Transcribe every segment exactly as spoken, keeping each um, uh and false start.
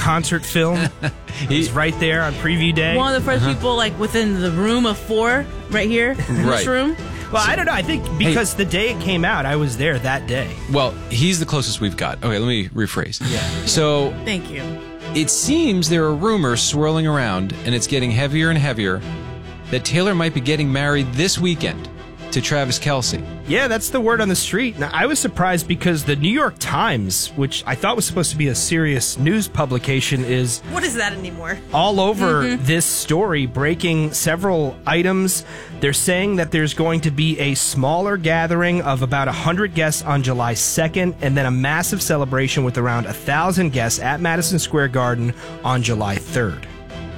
concert film. He's right there on preview day. One of the first uh-huh. people, like, within the room of four, right here, in right. this room. Well, I don't know. I think because hey, the day it came out, I was there that day. Well, he's the closest we've got. Okay, let me rephrase. Yeah. So, thank you. It seems there are rumors swirling around, and it's getting heavier and heavier, that Taylor might be getting married this weekend to Travis Kelce. Yeah, that's the word on the street. Now, I was surprised because the New York Times, which I thought was supposed to be a serious news publication, is... What is that anymore? All over mm-hmm. this story, breaking several items. They're saying that there's going to be a smaller gathering of about one hundred guests on July second, and then a massive celebration with around one thousand guests at Madison Square Garden on July third.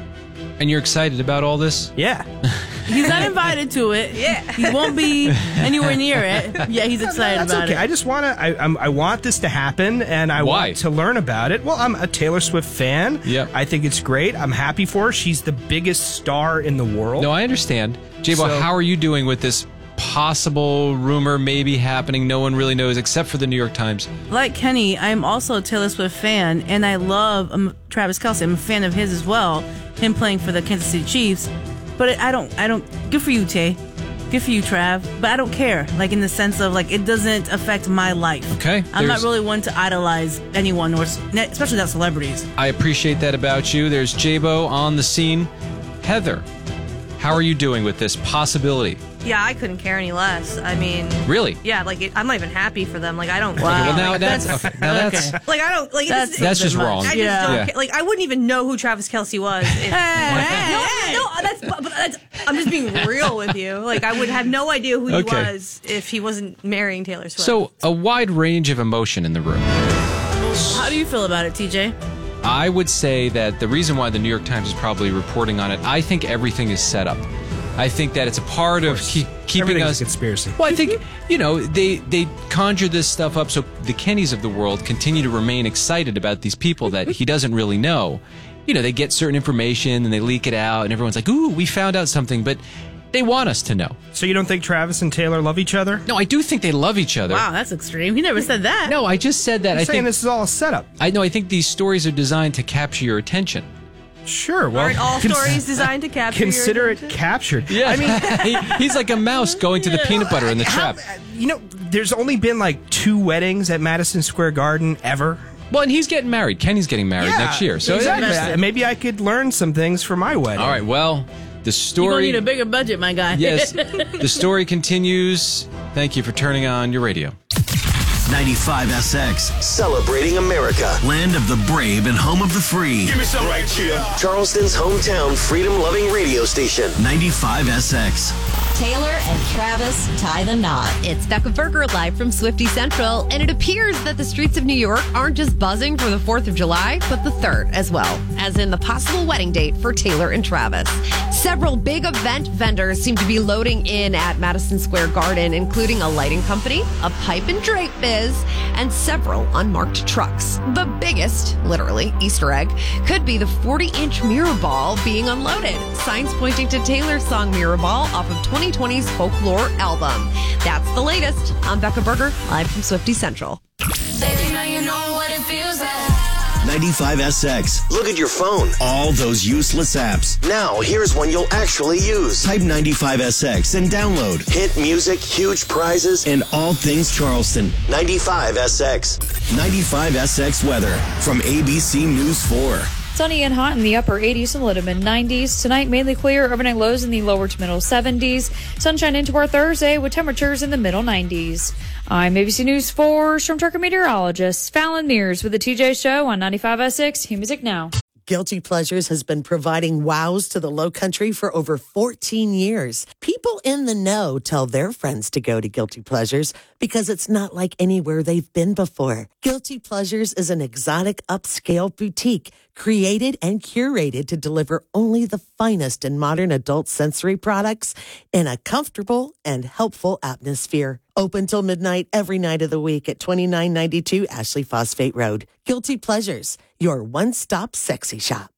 And you're excited about all this? Yeah. He's not invited to it. Yeah. He won't be anywhere near it. Yeah, he's excited That's about okay. it. I just want to. I, I'm, I want this to happen, and I Why? want to learn about it. Well, I'm a Taylor Swift fan. Yeah. I think it's great. I'm happy for her. She's the biggest star in the world. No, I understand. J-Bo, So- how are you doing with this possible rumor maybe happening? No one really knows except for the New York Times. Like Kenny, I'm also a Taylor Swift fan, and I love um, Travis Kelce. I'm a fan of his as well. Him playing for the Kansas City Chiefs. But I don't, I don't, good for you, Tay. Good for you, Trav. But I don't care, like in the sense of, like, it doesn't affect my life. Okay. I'm not really one to idolize anyone, or especially not celebrities. I appreciate that about you. There's J-Bo on the scene. Heather, how are you doing with this possibility? Yeah, I couldn't care any less. I mean, really? Yeah, like it, I'm not even happy for them. Like I don't. Wow. Okay, well, now like, that's, okay, now that's okay. like I don't like that's, this, that's just wrong. I just yeah. don't yeah. care. Like I wouldn't even know who Travis Kelce was. If, hey, hey, no, hey. no, that's, but that's. I'm just being real with you. Like I would have no idea who Okay. he was if he wasn't marrying Taylor Swift. So a wide range of emotion in the room. How do you feel about it, T J? I would say that the reason why the New York Times is probably reporting on it, I think everything is set up. I think that it's a part of, of keep, keeping us... a conspiracy. Well, I think, you know, they, they conjure this stuff up so the Kennys of the world continue to remain excited about these people that he doesn't really know. You know, they get certain information and they leak it out and everyone's like, ooh, we found out something, but they want us to know. So you don't think Travis and Taylor love each other? No, I do think they love each other. Wow, that's extreme. He never said that. No, I just said that. I'm I saying think this is all a setup. I know. I think these stories are designed to capture your attention. Sure. Well, aren't all cons- stories designed to capture? Consider your it attention? captured. Yeah, I mean, he, he's like a mouse going to the peanut butter in the how- trap. you know, there's only been like two weddings at Madison Square Garden ever. Well, and he's getting married. Kenny's getting married Yeah, next year. So exactly. Invested. Maybe I could learn some things for my wedding. all right. Well, the You're story. going to need a bigger budget, my guy. Yes, the story continues. Thank you for turning on your radio. ninety-five S X, Celebrating America. land of the brave and home of the free. Give me some right here. Charleston's hometown freedom-loving radio station. ninety-five S X. Taylor and Travis tie the knot. It's Becca Berger live from Swifty Central, and it appears that the streets of New York aren't just buzzing for the fourth of July, but the third as well, as in the possible wedding date for Taylor and Travis. Several big event vendors seem to be loading in at Madison Square Garden, including a lighting company, a pipe and drape biz, and several unmarked trucks. The biggest, literally, Easter egg could be the forty-inch mirror ball being unloaded. Signs pointing to Taylor's song Mirror Ball off of twenty twenty's Folklore album. That's the latest. I'm Becca Berger, live from Swifty Central. Baby, now you know what it feels like. ninety-five S X. Look at your phone. All those useless apps. Now, here's one you'll actually use. Type ninety-five S X and download. Hit music, huge prizes, And all things Charleston. ninety-five S X. ninety-five S X weather from A B C News four. Sunny and hot in the upper eighties and low to mid nineties. Tonight, mainly clear, overnight lows in the lower to middle seventies. Sunshine into our Thursday with temperatures in the middle nineties. I'm A B C News four Storm Tracker meteorologist Fallon Mears with the T J Show on ninety-five S X. New music now. Guilty Pleasures has been providing wows to the Low Country for over fourteen years. People in the know tell their friends to go to Guilty Pleasures because it's not like anywhere they've been before. Guilty Pleasures is an exotic upscale boutique created and curated to deliver only the finest in modern adult sensory products in a comfortable and helpful atmosphere. Open till midnight every night of the week at twenty-nine ninety-two Ashley Phosphate Road. Guilty Pleasures, your one-stop sexy shop.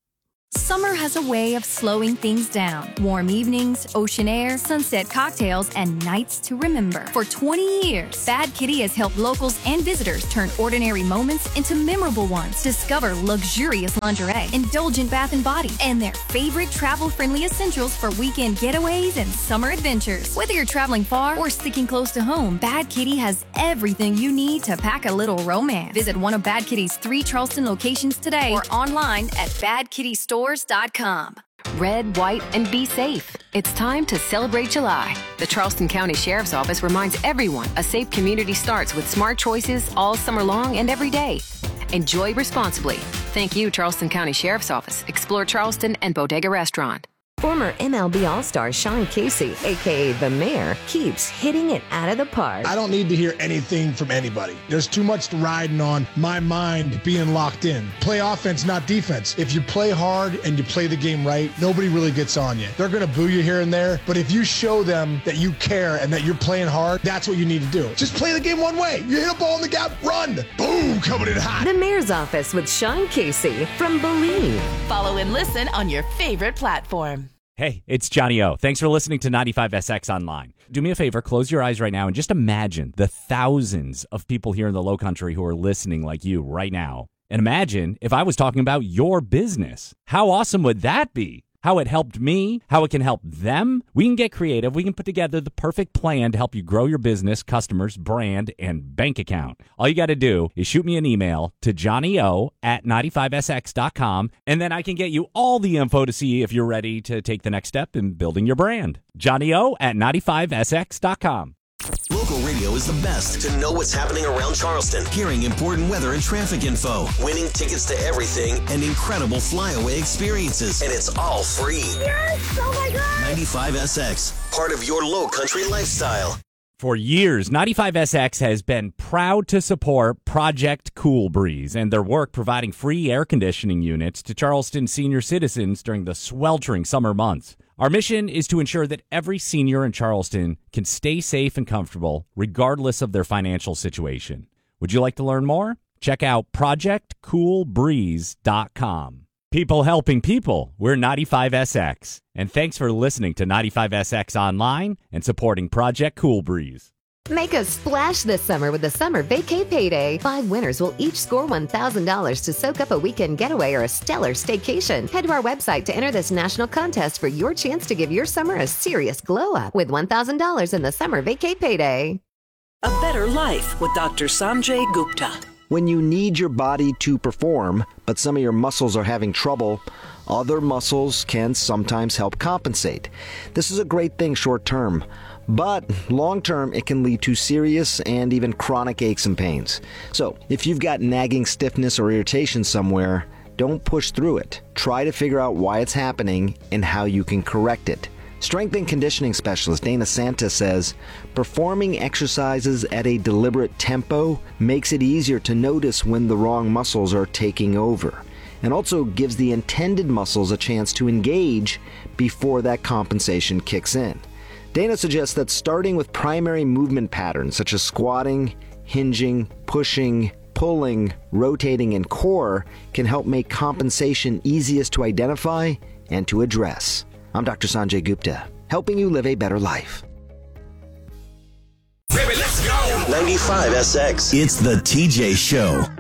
Summer has a way of slowing things down. Warm evenings, ocean air, sunset cocktails, and nights to remember. For twenty years, Bad Kitty has helped locals and visitors turn ordinary moments into memorable ones. Discover luxurious lingerie, indulgent bath and body, and their favorite travel-friendly essentials for weekend getaways and summer adventures. Whether you're traveling far or sticking close to home, Bad Kitty has everything you need to pack a little romance. Visit one of Bad Kitty's three Charleston locations today or online at bad kitty stores dot com. Red, white, and be safe. It's time to celebrate July. The Charleston County Sheriff's Office reminds everyone a safe community starts with smart choices all summer long and every day. Enjoy responsibly. Thank you, Charleston County Sheriff's Office, Explore Charleston, and Bodega Restaurant. Former M L B All-Star Sean Casey, a k a. The Mayor, keeps hitting it out of the park. I don't need to hear anything from anybody. There's too much riding on my mind being locked in. Play offense, not defense. If you play hard and you play the game right, nobody really gets on you. They're going to boo you here and there, but if you show them that you care and that you're playing hard, that's what you need to do. Just play the game one way. You hit a ball in the gap, run. Boom, coming in hot. The Mayor's Office with Sean Casey from Believe. Follow and listen on your favorite platform. Hey, it's Johnny O. Thanks for listening to ninety-five S X Online. Do me a favor, close your eyes right now and just imagine the thousands of people here in the Lowcountry who are listening like you right now. And imagine if I was talking about your business. How awesome would that be? How it helped me, how it can help them. We can get creative. We can put together the perfect plan to help you grow your business, customers, brand, and bank account. All you got to do is shoot me an email to johnnyo at ninety-five S X dot com, and then I can get you all the info to see if you're ready to take the next step in building your brand. johnnyo at ninety-five S X dot com. Local radio is the best to know what's happening around Charleston, hearing important weather and traffic info, winning tickets to everything, and incredible flyaway experiences. And it's all free. Yes! Oh my God! ninety-five S X, part of your low country lifestyle. For years, ninety-five S X has been proud to support Project Cool Breeze and their work providing free air conditioning units to Charleston senior citizens during the sweltering summer months. Our mission is to ensure that every senior in Charleston can stay safe and comfortable regardless of their financial situation. Would you like to learn more? Check out project cool breeze dot com. People helping people, we're ninety-five S X. And thanks for listening to ninety-five S X Online and supporting Project Cool Breeze. Make a splash this summer with the Summer Vacay Payday. Five winners will each score one thousand dollars to soak up a weekend getaway or a stellar staycation. Head to our website to enter this national contest for your chance to give your summer a serious glow up with one thousand dollars in the Summer Vacay Payday. A better life with Doctor Sanjay Gupta. When you need your body to perform, but some of your muscles are having trouble, other muscles can sometimes help compensate. This is a great thing short term, but long term it can lead to serious and even chronic aches and pains. So if you've got nagging stiffness or irritation somewhere, don't push through it. Try to figure out why it's happening and how you can correct it. Strength and conditioning specialist Dana Santa says, performing exercises at a deliberate tempo makes it easier to notice when the wrong muscles are taking over, and also gives the intended muscles a chance to engage before that compensation kicks in. Dana suggests that starting with primary movement patterns such as squatting, hinging, pushing, pulling, rotating, and core can help make compensation easiest to identify and to address. I'm Doctor Sanjay Gupta, helping you live a better life. ninety-five S X. It's the T J Show.